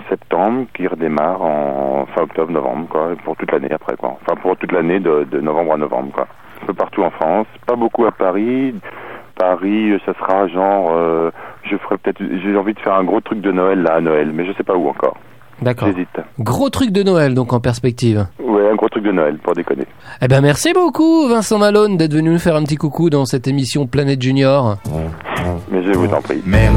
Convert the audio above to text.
septembre, qui redémarre en fin octobre, novembre, quoi, pour toute l'année après, quoi. Enfin, pour toute l'année de novembre à novembre, quoi. Un peu partout en France, pas beaucoup à Paris. Paris, ça sera genre, j'ai envie de faire un gros truc de Noël là à Noël, mais je sais pas où encore. D'accord. J'hésite. Gros truc de Noël donc en perspective. Ouais, un gros truc de Noël, pour déconner. Eh ben merci beaucoup Vincent Malone d'être venu nous faire un petit coucou dans cette émission Planète Junior. Mais je vous en prie. Man,